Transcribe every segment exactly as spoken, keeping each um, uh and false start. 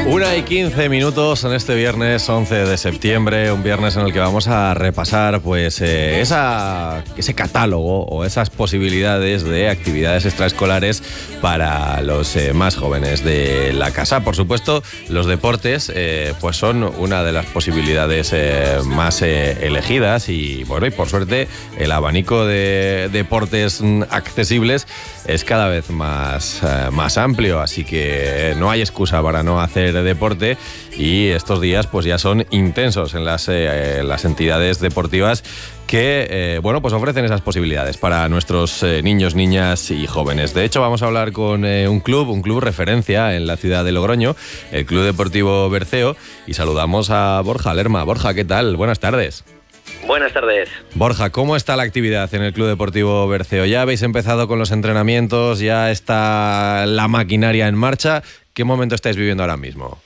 Una y quince minutos en este viernes once de septiembre, un viernes en el que vamos a repasar pues eh, esa, ese catálogo o esas posibilidades de actividades extraescolares para los eh, más jóvenes de la casa. Por supuesto, los deportes eh, pues son una de las posibilidades eh, más eh, elegidas y bueno, y por suerte el abanico de deportes accesibles es cada vez más, eh, más amplio, así que no hay excusa para no hacer deporte y estos días pues ya son intensos en las, eh, las entidades deportivas que eh, bueno, pues ofrecen esas posibilidades para nuestros eh, niños, niñas y jóvenes. De hecho, vamos a hablar con eh, un club, un club referencia en la ciudad de Logroño, el Club Deportivo Berceo, y saludamos a Borja Lerma. Borja, ¿qué tal? Buenas tardes. Buenas tardes. Borja, ¿cómo está la actividad en el Club Deportivo Berceo? ¿Ya habéis empezado con los entrenamientos? ¿Ya está la maquinaria en marcha? ¿Qué momento estáis viviendo ahora mismo?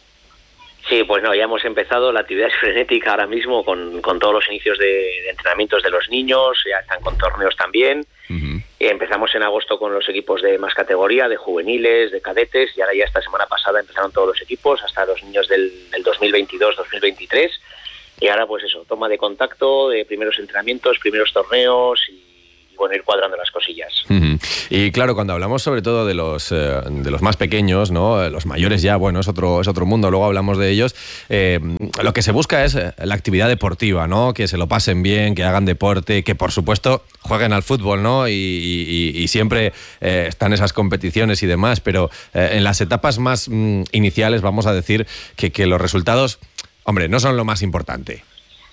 Sí, pues no, ya hemos empezado, la actividad es frenética ahora mismo con, con todos los inicios de, de entrenamientos de los niños, ya están con torneos también. Uh-huh. Y empezamos en agosto con los equipos de más categoría, de juveniles, de cadetes, y ahora ya esta semana pasada empezaron todos los equipos, hasta los niños del, del dos mil veintidós dos mil veintitrés. Y ahora pues eso, toma de contacto, de primeros entrenamientos, primeros torneos y, y bueno, ir cuadrando las cosillas. Uh-huh. Y claro, cuando hablamos sobre todo de los eh, de los más pequeños, ¿no? Los mayores ya, bueno, es otro, es otro mundo, luego hablamos de ellos. Eh, lo que se busca es la actividad deportiva, ¿no? Que se lo pasen bien, que hagan deporte, que por supuesto jueguen al fútbol, ¿no? Y, y, y siempre eh, están esas competiciones y demás, pero eh, en las etapas más mm, iniciales vamos a decir que, que los resultados, hombre, no son lo más importante.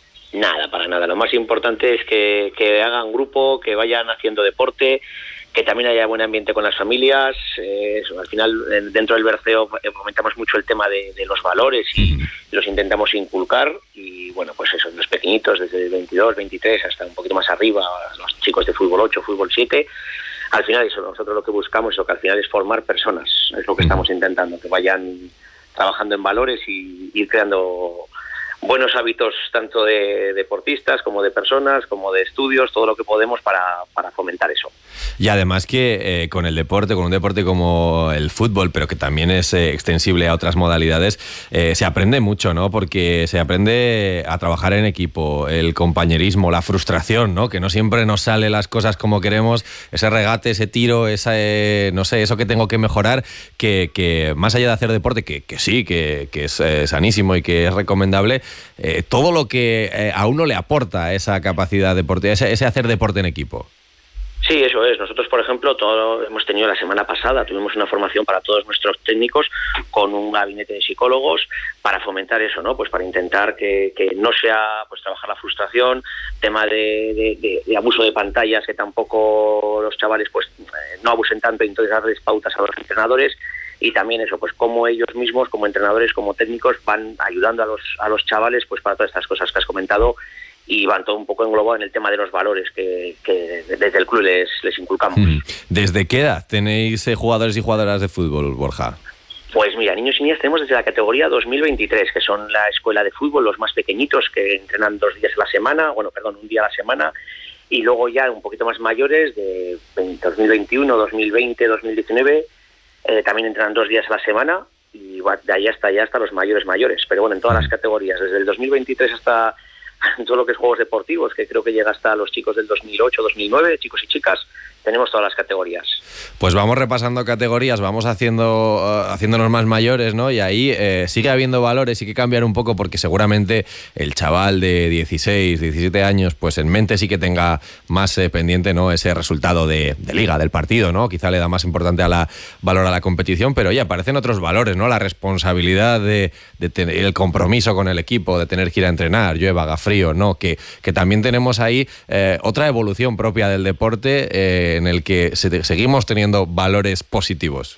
Nada, para nada. Lo más importante es que, que hagan grupo, que vayan haciendo deporte, que también haya buen ambiente con las familias. Eh, eso, al final, dentro del Berceo comentamos mucho el tema de, de los valores y mm. los intentamos inculcar. Y bueno, pues eso, los pequeñitos, desde veintidós, veintitrés hasta un poquito más arriba, los chicos de fútbol ocho, fútbol siete. Al final, eso, nosotros lo que buscamos, eso que al final es formar personas. Es lo que mm. estamos intentando, que vayan trabajando en valores y ir creando buenos hábitos tanto de deportistas como de personas, como de estudios, todo lo que podemos para, para fomentar eso. Y además que eh, con el deporte, con un deporte como el fútbol, pero que también es eh, extensible a otras modalidades, eh, se aprende mucho, ¿no? Porque se aprende a trabajar en equipo, el compañerismo, la frustración, ¿no? Que no siempre nos salen las cosas como queremos, ese regate, ese tiro, esa, eh, no sé, eso que tengo que mejorar, que, que más allá de hacer deporte, que, que sí, que, que es eh, sanísimo y que es recomendable, eh, todo lo que eh, a uno le aporta esa capacidad deportiva, ese, ese hacer deporte en equipo. Sí, eso es. Nosotros, por ejemplo, todo hemos tenido la semana pasada, tuvimos una formación para todos nuestros técnicos con un gabinete de psicólogos para fomentar eso, ¿no? Pues para intentar que, que no sea, pues trabajar la frustración, tema de, de, de, de abuso de pantallas, que tampoco los chavales pues eh, no abusen tanto, y entonces darles pautas a los entrenadores. Y también eso, pues cómo ellos mismos, como entrenadores, como técnicos, van ayudando a los a los chavales pues para todas estas cosas que has comentado, y van todo un poco englobado en el tema de los valores que, que desde el club les, les inculcamos. ¿Desde qué edad tenéis eh, jugadores y jugadoras de fútbol, Borja? Pues mira, niños y niñas tenemos desde la categoría dos mil veintitrés, que son la escuela de fútbol, los más pequeñitos, que entrenan dos días a la semana, bueno, perdón, un día a la semana, y luego ya un poquito más mayores, de dos mil veintiuno, dos mil veinte, dos mil diecinueve, eh, también entrenan dos días a la semana, y de ahí hasta allá hasta los mayores mayores, pero bueno, en todas las categorías, desde el dos mil veintitrés hasta todo lo que es juegos deportivos, que creo que llega hasta los chicos del dos mil ocho, dos mil nueve, chicos y chicas, tenemos todas las categorías. Pues vamos repasando categorías, vamos haciendo uh, haciéndonos más mayores, ¿no? Y ahí eh, sigue habiendo valores y que cambiar un poco, porque seguramente el chaval de dieciséis, diecisiete años, pues en mente sí que tenga más eh, pendiente, ¿no? Ese resultado de, de liga, del partido, ¿no? Quizá le da más importante a la valor a la competición, pero ya aparecen otros valores, ¿no? La responsabilidad de, de tener el compromiso con el equipo, de tener que ir a entrenar, llueva, haga frío, ¿no? Que, que también tenemos ahí eh, otra evolución propia del deporte, eh, en el que se, seguimos teniendo valores positivos.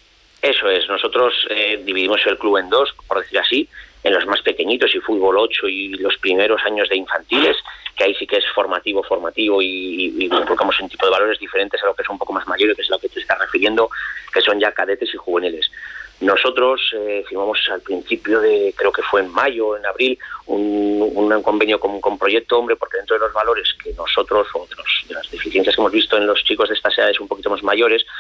Eso es, nosotros eh, dividimos el club en dos, por decir así, en los más pequeñitos y fútbol ocho y los primeros años de infantiles, que ahí sí que es formativo, formativo y, y, y colocamos un tipo de valores diferentes a lo que es un poco más mayor, que es a lo que te estás refiriendo, que son ya cadetes y juveniles. Nosotros eh, firmamos al principio de, creo que fue en mayo, en abril, un, un convenio con, con Proyecto Hombre, porque dentro de los valores que nosotros, o de, los, de las deficiencias que hemos visto en los chicos de estas edades un poquito más mayores,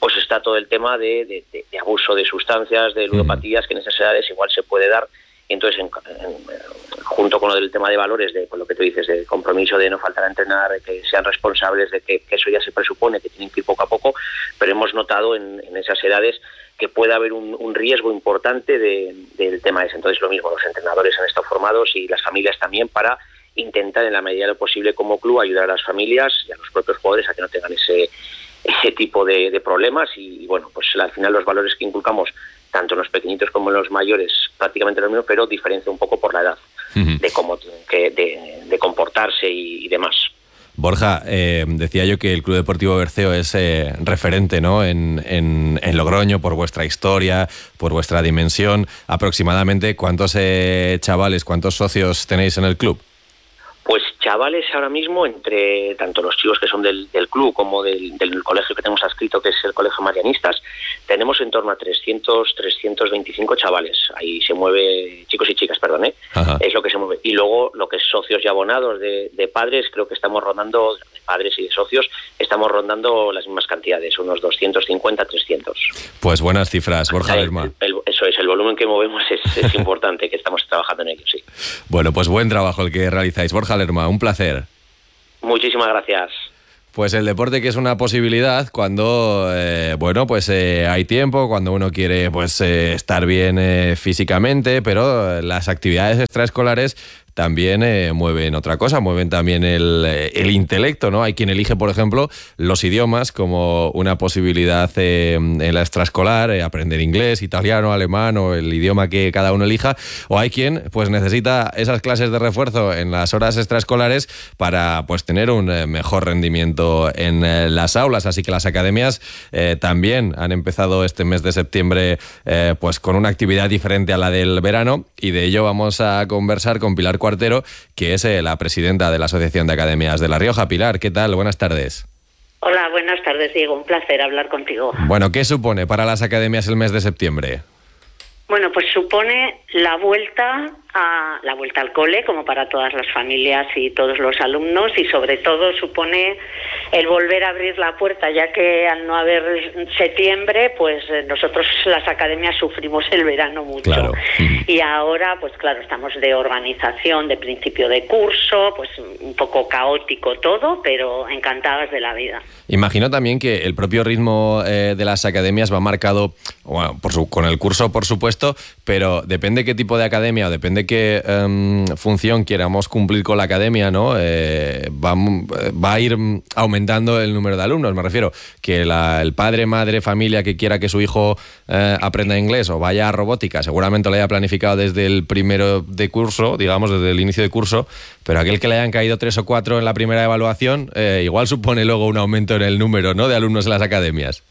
pues está todo el tema de, de, de, de abuso de sustancias, de ludopatías, que en esas edades igual se puede dar. Y entonces, en, en, junto con lo del tema de valores, de con lo que tú dices, de compromiso, de no faltar a entrenar, de que sean responsables, de que, que eso ya se presupone, que tienen que ir poco a poco, pero hemos notado en, en esas edades que puede haber un, un riesgo importante de, del tema ese. Entonces, lo mismo, los entrenadores han estado formados y las familias también para intentar, en la medida de lo posible como club, ayudar a las familias y a los propios jugadores a que no tengan ese, ese tipo de, de problemas. Y, y bueno, pues al final los valores que inculcamos, tanto en los pequeñitos como en los mayores, prácticamente lo mismo, pero diferencia un poco por la edad, uh-huh. de cómo que, de, de comportarse y, y demás. Borja, eh, decía yo que el Club Deportivo Berceo es eh, referente, ¿no?, en, en, en Logroño, por vuestra historia, por vuestra dimensión. Aproximadamente, ¿cuántos eh, chavales, cuántos socios tenéis en el club? Pues chavales ahora mismo, entre tanto los chicos que son del, del club como del, del colegio que tenemos adscrito, que es el Colegio Marianistas, tenemos en torno a trescientos, trescientos veinticinco chavales. Ahí se mueve, chicos y chicas, perdón, ¿eh? Es lo que se mueve. Y luego lo que es socios y abonados de, de padres, creo que estamos rondando, de padres y de socios, estamos rondando las mismas cantidades, unos doscientos cincuenta, trescientos. Pues buenas cifras, Borja Lerma. El, el, eso es, el volumen que movemos es, es importante, que estamos trabajando en ello, sí. Bueno, pues buen trabajo el que realizáis. Borja Lerma, un placer. Muchísimas gracias. Pues el deporte, que es una posibilidad cuando, eh, bueno, pues eh, hay tiempo, cuando uno quiere pues eh, estar bien eh, físicamente, pero las actividades extraescolares también eh, mueven otra cosa, mueven también el, el intelecto, ¿no? Hay quien elige, por ejemplo, los idiomas como una posibilidad eh, en la extraescolar, eh, aprender inglés, italiano, alemán o el idioma que cada uno elija, o hay quien pues necesita esas clases de refuerzo en las horas extraescolares para pues tener un eh, mejor rendimiento en eh, las aulas. Así que las academias eh, también han empezado este mes de septiembre eh, pues con una actividad diferente a la del verano, y de ello vamos a conversar con Pilar Cuartero, que es eh, la presidenta de la Asociación de Academias de La Rioja. Pilar, ¿qué tal? Buenas tardes. Hola, buenas tardes, Diego. Un placer hablar contigo. Bueno, ¿qué supone para las academias el mes de septiembre? Bueno, pues supone la vuelta a la vuelta al cole, como para todas las familias y todos los alumnos, y sobre todo supone el volver a abrir la puerta, ya que al no haber septiembre, pues nosotros las academias sufrimos el verano mucho. Claro. Y ahora, pues claro, estamos de organización, de principio de curso, pues un poco caótico todo, pero encantadas de la vida. Imagino también que el propio ritmo eh, de las academias va marcado, bueno, por su, con el curso, por supuesto, pero depende qué tipo de academia o depende qué um, función queramos cumplir con la academia, ¿no? Eh, va, va a ir aumentando el número de alumnos. Me refiero que la, el padre, madre, familia que quiera que su hijo eh, aprenda inglés o vaya a robótica, seguramente lo haya planificado desde el primero de curso, digamos, desde el inicio de curso, pero aquel que le hayan caído tres o cuatro en la primera evaluación, eh, igual supone luego un aumento en el número, ¿no?, de alumnos en las academias.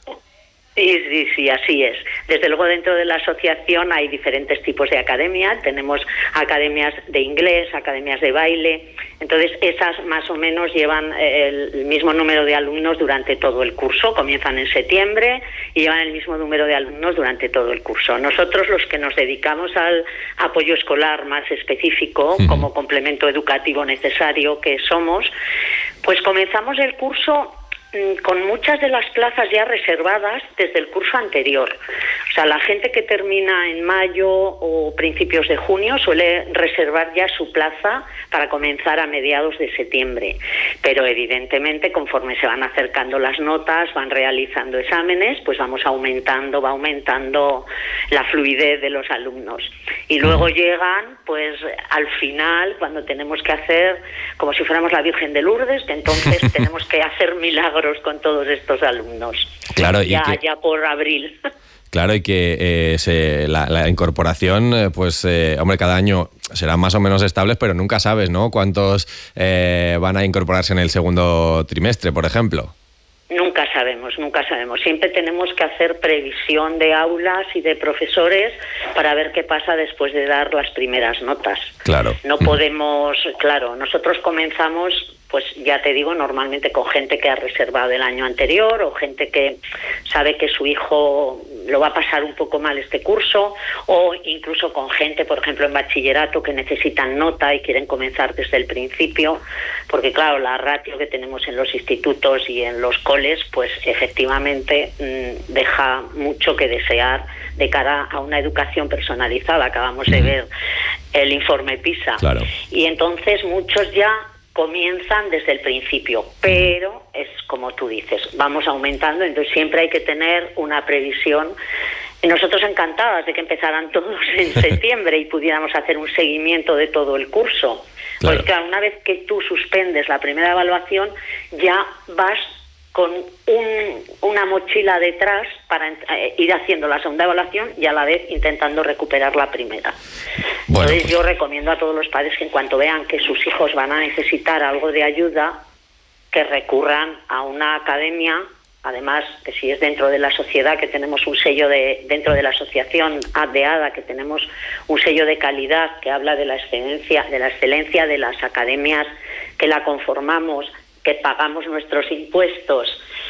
Sí, sí, sí, así es. Desde luego, dentro de la asociación hay diferentes tipos de academias. Tenemos academias de inglés, academias de baile. Entonces, esas más o menos llevan el mismo número de alumnos durante todo el curso. Comienzan en septiembre y llevan el mismo número de alumnos durante todo el curso. Nosotros, los que nos dedicamos al apoyo escolar más específico, uh-huh. como complemento educativo necesario que somos, pues comenzamos el curso con muchas de las plazas ya reservadas desde el curso anterior. O sea, la gente que termina en mayo o principios de junio suele reservar ya su plaza para comenzar a mediados de septiembre. Pero evidentemente, conforme se van acercando las notas, van realizando exámenes, pues vamos aumentando, va aumentando la fluidez de los alumnos. Y luego llegan, pues al final, cuando tenemos que hacer, como si fuéramos la Virgen de Lourdes, que entonces tenemos que hacer milagros con todos estos alumnos. Claro, y ya, que... ya por abril. Claro, y que eh, se, la, la incorporación, eh, pues, eh, hombre, cada año serán más o menos estables, pero nunca sabes, ¿no?, cuántos eh, van a incorporarse en el segundo trimestre, por ejemplo. Nunca sabemos, nunca sabemos. Siempre tenemos que hacer previsión de aulas y de profesores para ver qué pasa después de dar las primeras notas. Claro. No podemos, claro, nosotros comenzamos pues ya te digo, normalmente con gente que ha reservado el año anterior o gente que sabe que su hijo lo va a pasar un poco mal este curso, o incluso con gente, por ejemplo, en bachillerato que necesitan nota y quieren comenzar desde el principio, porque claro, la ratio que tenemos en los institutos y en los coles, pues efectivamente mmm, deja mucho que desear de cara a una educación personalizada. Acabamos de ver el informe PISA. Claro. Y entonces muchos ya comienzan desde el principio, pero es como tú dices, vamos aumentando, entonces siempre hay que tener una previsión. Y nosotros encantadas de que empezaran todos en septiembre y pudiéramos hacer un seguimiento de todo el curso. Claro. Pues claro, una vez que tú suspendes la primera evaluación, ya vas con un, una mochila detrás para eh, ir haciendo la segunda evaluación y a la vez intentando recuperar la primera. Bueno, Entonces pues... yo recomiendo a todos los padres que en cuanto vean que sus hijos van a necesitar algo de ayuda, que recurran a una academia, además que si es dentro de la sociedad, que tenemos un sello de, dentro de la asociación de ADA, que tenemos un sello de calidad que habla de la excelencia, de la excelencia de las academias que la conformamos, que pagamos nuestros impuestos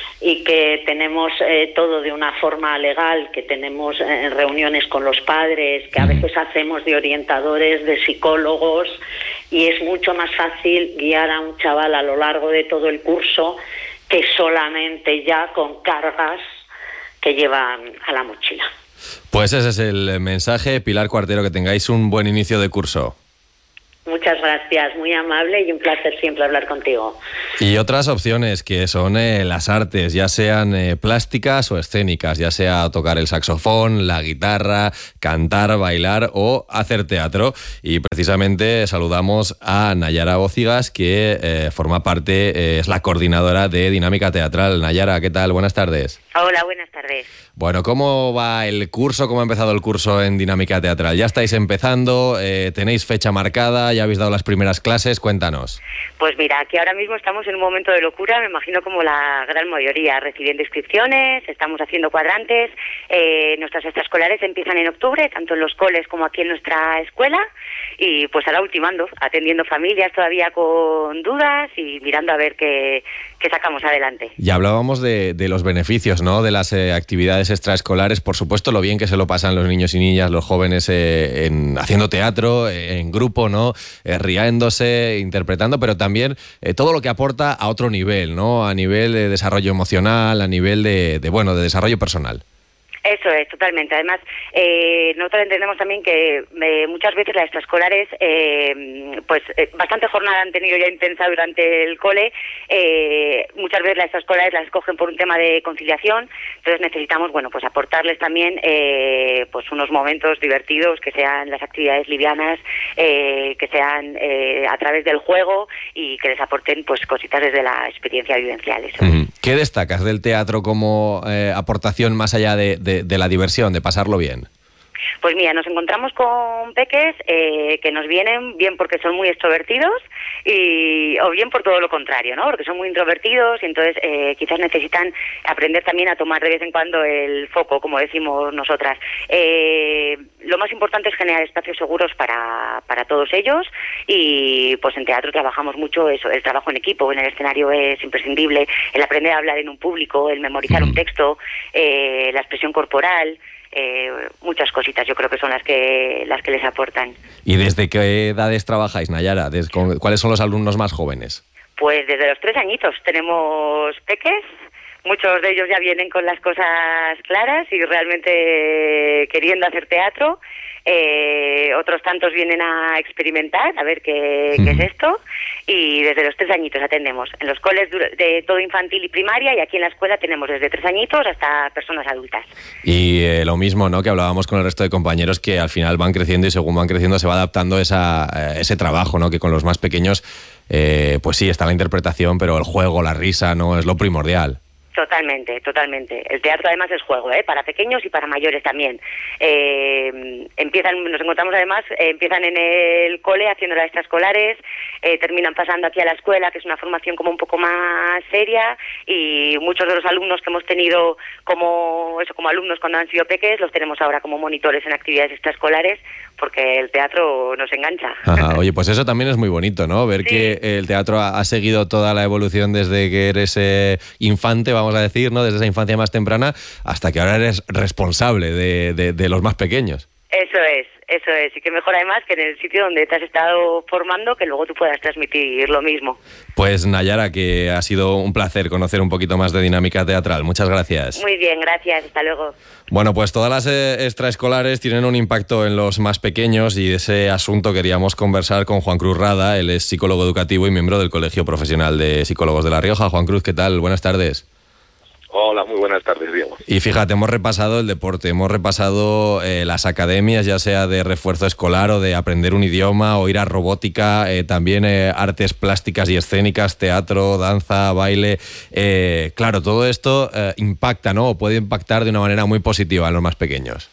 y que tenemos eh, todo de una forma legal, que tenemos eh, reuniones con los padres, que a veces hacemos de orientadores, de psicólogos, y es mucho más fácil guiar a un chaval a lo largo de todo el curso que solamente ya con cargas que llevan a la mochila. Pues ese es el mensaje. Pilar Cuartero, que tengáis un buen inicio de curso. Muchas gracias, muy amable y un placer siempre hablar contigo. Y otras opciones que son eh, las artes, ya sean eh, plásticas o escénicas, ya sea tocar el saxofón, la guitarra, cantar, bailar o hacer teatro. Y precisamente saludamos a Nayara Bócigas, que eh, forma parte, eh, es la coordinadora de Dinámica Teatral. Nayara, ¿qué tal? Buenas tardes. Hola, buenas tardes. Bueno, ¿cómo va el curso? ¿Cómo ha empezado el curso en Dinámica Teatral? ¿Ya estáis empezando? Eh, ¿Tenéis fecha marcada? ¿Ya habéis dado las primeras clases? Cuéntanos. Pues mira, aquí ahora mismo estamos en un momento de locura, me imagino como la gran mayoría, recibiendo inscripciones, estamos haciendo cuadrantes. Eh, nuestras extraescolares empiezan en octubre, tanto en los coles como aquí en nuestra escuela, y pues ahora ultimando, atendiendo familias todavía con dudas y mirando a ver qué, qué sacamos adelante. Ya hablábamos de, de los beneficios, ¿no?, de las eh, actividades extraescolares, por supuesto lo bien que se lo pasan los niños y niñas, los jóvenes eh, en, haciendo teatro, eh, en grupo, ¿no?, eh, riéndose, interpretando, pero también eh, todo lo que aporta a otro nivel, ¿no?, a nivel de desarrollo emocional, a nivel de, de bueno, de desarrollo personal. Eso es, totalmente. Además, eh, nosotros entendemos también que eh, muchas veces las extraescolares, eh, pues eh, bastante jornada han tenido ya intensa durante el cole. Eh, muchas veces las extraescolares las escogen por un tema de conciliación. Entonces necesitamos, bueno, pues aportarles también eh, pues unos momentos divertidos, que sean las actividades livianas, eh, que sean eh, a través del juego y que les aporten pues cositas desde la experiencia vivencial. Eso. Mm. ¿Qué destacas del teatro como eh, aportación más allá de, de, de la diversión, de pasarlo bien? Pues mira, nos encontramos con peques eh, que nos vienen bien porque son muy extrovertidos y o bien por todo lo contrario, ¿no? Porque son muy introvertidos y entonces eh, quizás necesitan aprender también a tomar de vez en cuando el foco, como decimos nosotras. Eh, lo más importante es generar espacios seguros para, para todos ellos y pues en teatro trabajamos mucho eso, el trabajo en equipo, en el escenario es imprescindible, el aprender a hablar en un público, el memorizar un texto, eh, la expresión corporal. Eh, muchas cositas yo creo que son las que las que les aportan. ¿Y desde qué edades trabajáis, Nayara? ¿Desde, con, ¿Cuáles son los alumnos más jóvenes? Pues desde los tres añitos tenemos peques, muchos de ellos ya vienen con las cosas claras y realmente queriendo hacer teatro. Eh, otros tantos vienen a experimentar, a ver qué, qué es esto, y desde los tres añitos atendemos en los coles de todo infantil y primaria, y aquí en la escuela tenemos desde tres añitos hasta personas adultas. Y eh, lo mismo, ¿no?, que hablábamos con el resto de compañeros, que al final van creciendo y según van creciendo se va adaptando esa, eh, ese trabajo, ¿no?, que con los más pequeños eh, pues sí, está la interpretación, pero el juego, la risa, ¿no?, es lo primordial. Totalmente, totalmente. El teatro además es juego, ¿eh? Para pequeños y para mayores también. Eh, empiezan, nos encontramos además, eh, empiezan en el cole haciendo las extraescolares, eh, terminan pasando aquí a la escuela, que es una formación como un poco más seria, y muchos de los alumnos que hemos tenido como eso como alumnos cuando han sido peques, los tenemos ahora como monitores en actividades extraescolares, porque el teatro nos engancha. Ajá, oye, pues eso también es muy bonito, ¿no? Ver sí. que el teatro ha, ha seguido toda la evolución desde que eres eh, infante, vamos a decir, ¿no? Desde esa infancia más temprana hasta que ahora eres responsable de, de, de los más pequeños. Eso es, eso es. Y que mejor además que en el sitio donde te has estado formando, que luego tú puedas transmitir lo mismo. Pues Nayara, que ha sido un placer conocer un poquito más de dinámica teatral. Muchas gracias. Muy bien, gracias. Hasta luego. Bueno, pues todas las eh, extraescolares tienen un impacto en los más pequeños y de ese asunto queríamos conversar con Juan Cruz Rada. Él es psicólogo educativo y miembro del Colegio Profesional de Psicólogos de La Rioja. Juan Cruz, ¿qué tal? Buenas tardes. Hola, muy buenas tardes, Diego. Y fíjate, hemos repasado el deporte, hemos repasado eh, las academias, ya sea de refuerzo escolar o de aprender un idioma o ir a robótica, eh, también eh, artes plásticas y escénicas, teatro, danza, baile. Eh, claro, todo esto eh, impacta, ¿no? O puede impactar de una manera muy positiva en los más pequeños.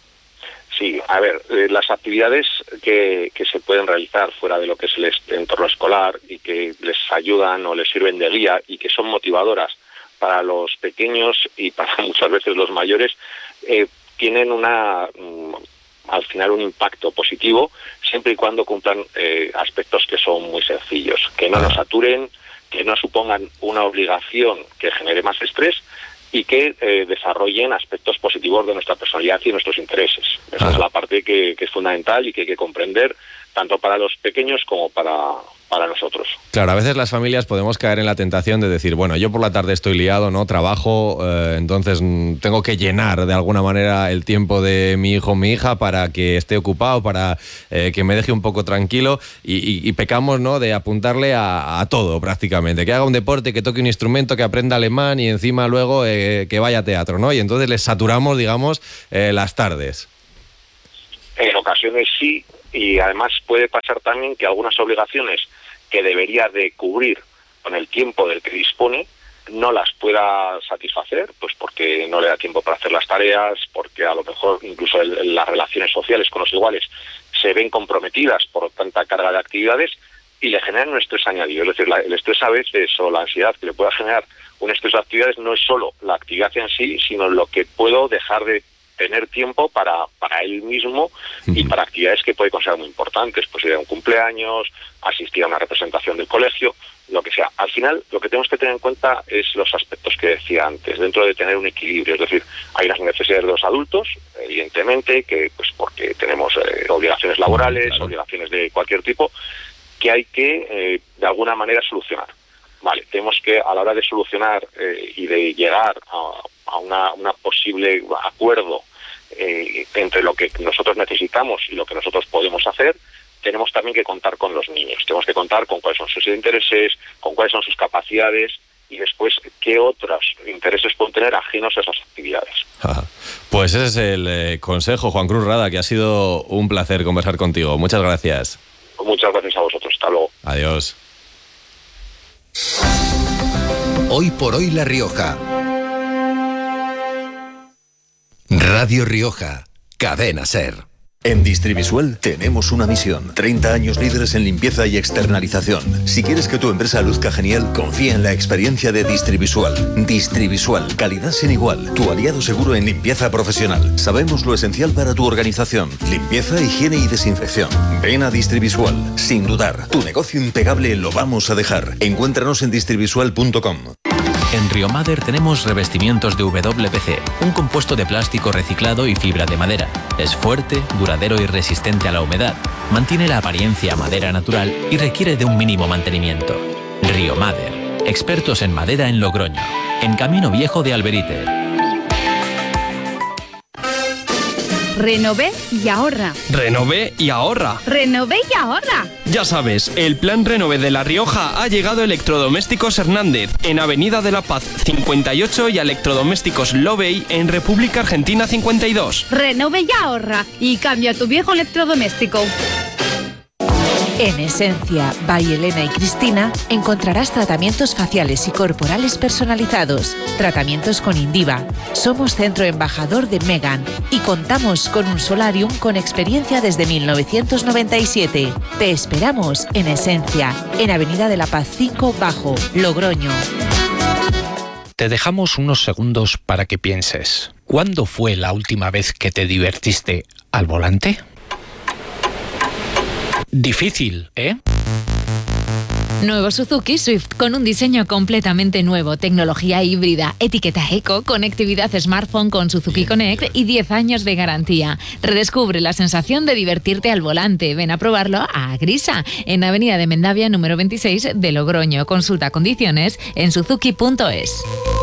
Sí, a ver, eh, las actividades que, que se pueden realizar fuera de lo que es el entorno escolar y que les ayudan o les sirven de guía y que son motivadoras para los pequeños y para muchas veces los mayores, eh, tienen una al final un impacto positivo siempre y cuando cumplan eh, aspectos que son muy sencillos, que no nos saturen, que no supongan una obligación que genere más estrés y que eh, desarrollen aspectos positivos de nuestra personalidad y nuestros intereses. Esa ah. es la parte que, que es fundamental y que hay que comprender tanto para los pequeños como para, para nosotros. Claro, a veces las familias podemos caer en la tentación de decir, bueno, yo por la tarde estoy liado, ¿no? Trabajo, eh, entonces mm, tengo que llenar de alguna manera el tiempo de mi hijo o mi hija para que esté ocupado, para eh, que me deje un poco tranquilo y, y, y pecamos, ¿no? De apuntarle a, a todo prácticamente, que haga un deporte, que toque un instrumento, que aprenda alemán y encima luego eh, que vaya a teatro, ¿no? Y entonces les saturamos, digamos, eh, las tardes. En ocasiones sí. Y además puede pasar también que algunas obligaciones que debería de cubrir con el tiempo del que dispone no las pueda satisfacer, pues porque no le da tiempo para hacer las tareas, porque a lo mejor incluso el, el, las relaciones sociales con los iguales se ven comprometidas por tanta carga de actividades y le generan un estrés añadido. Es decir, la, el estrés a veces o la ansiedad que le pueda generar un estrés de actividades no es solo la actividad en sí, sino lo que puedo dejar de tener tiempo para, para él mismo y para actividades que puede considerar muy importantes, pues ir a un cumpleaños, asistir a una representación del colegio, lo que sea. Al final, lo que tenemos que tener en cuenta es los aspectos que decía antes, dentro de tener un equilibrio, es decir, hay las necesidades de los adultos, evidentemente, que pues porque tenemos eh, obligaciones laborales, claro. obligaciones de cualquier tipo, que hay que, eh, de alguna manera, solucionar. Vale, tenemos que, a la hora de solucionar eh, y de llegar a a una, una posible acuerdo eh, entre lo que nosotros necesitamos y lo que nosotros podemos hacer, tenemos también que contar con los niños. Tenemos que contar con cuáles son sus intereses, con cuáles son sus capacidades y después qué otros intereses pueden tener ajenos a esas actividades. Ajá. Pues ese es el eh, consejo, Juan Cruz Rada, que ha sido un placer conversar contigo. Muchas gracias. Muchas gracias a vosotros. Hasta luego. Adiós. Hoy por hoy La Rioja. Radio Rioja, Cadena Ser. En Distrivisual tenemos una misión. treinta años líderes en limpieza y externalización. Si quieres que tu empresa luzca genial, confía en la experiencia de Distrivisual. Distrivisual, calidad sin igual. Tu aliado seguro en limpieza profesional. Sabemos lo esencial para tu organización. Limpieza, higiene y desinfección. Ven a Distrivisual. Sin dudar, tu negocio impecable lo vamos a dejar. Encuéntranos en distrivisual punto com. En Riomader tenemos revestimientos de W P C, un compuesto de plástico reciclado y fibra de madera. Es fuerte, duradero y resistente a la humedad. Mantiene la apariencia a madera natural y requiere de un mínimo mantenimiento. Riomader, expertos en madera en Logroño, en Camino Viejo de Alberite. Renové y ahorra. Renové y ahorra. Renové y ahorra. Ya sabes, el plan Renové de La Rioja ha llegado a Electrodomésticos Hernández, en Avenida de la Paz cincuenta y ocho y a Electrodomésticos Lobey en República Argentina cincuenta y dos. Renové y ahorra y cambia tu viejo electrodoméstico. En Esencia, by Elena y Cristina, encontrarás tratamientos faciales y corporales personalizados, tratamientos con Indiva. Somos centro embajador de Megan y contamos con un solarium con experiencia desde mil novecientos noventa y siete. Te esperamos en Esencia, en Avenida de la Paz cinco Bajo, Logroño. Te dejamos unos segundos para que pienses. ¿Cuándo fue la última vez que te divertiste al volante? Difícil, ¿eh? Nuevo Suzuki Swift con un diseño completamente nuevo, tecnología híbrida, etiqueta eco, conectividad smartphone con Suzuki Connect y diez años de garantía. Redescubre la sensación de divertirte al volante. Ven a probarlo a Grisa, en Avenida de Mendavia número veintiséis de Logroño. Consulta condiciones en suzuki punto es.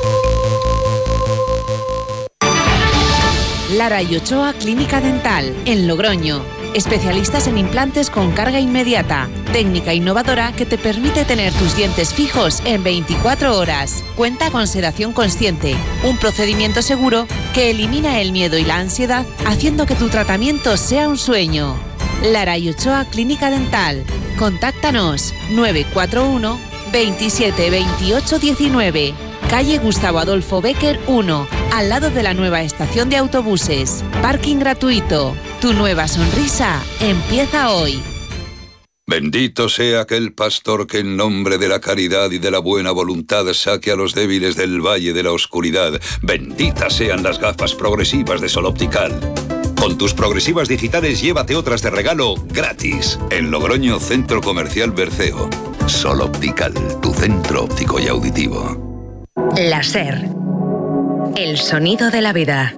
Lara y Ochoa Clínica Dental, en Logroño. Especialistas en implantes con carga inmediata. Técnica innovadora que te permite tener tus dientes fijos en veinticuatro horas. Cuenta con sedación consciente, un procedimiento seguro que elimina el miedo y la ansiedad, haciendo que tu tratamiento sea un sueño. Lara y Ochoa Clínica Dental. Contáctanos nueve cuatro uno, veintisiete veintiocho diecinueve. Calle Gustavo Adolfo Bécquer uno, al lado de la nueva estación de autobuses. Parking gratuito. Tu nueva sonrisa empieza hoy. Bendito sea aquel pastor que en nombre de la caridad y de la buena voluntad saque a los débiles del valle de la oscuridad. Benditas sean las gafas progresivas de Sol Optical. Con tus progresivas digitales llévate otras de regalo gratis. En Logroño, Centro Comercial Berceo. Sol Optical, tu centro óptico y auditivo. La SER. El sonido de la vida.